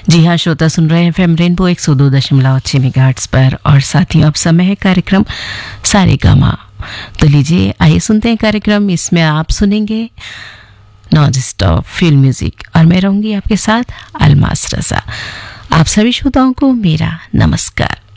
जी हाँ श्रोता, सुन रहे हैं एफएम रेनबो 102.6 मेगाहर्ट्ज पर और साथियों अब समय है कार्यक्रम सारेगामा। तो लीजिए आइए सुनते हैं कार्यक्रम। इसमें आप सुनेंगे नॉन स्टॉप फिल्म म्यूजिक और मैं रहूंगी आपके साथ अलमास रजा। आप सभी श्रोताओं को मेरा नमस्कार।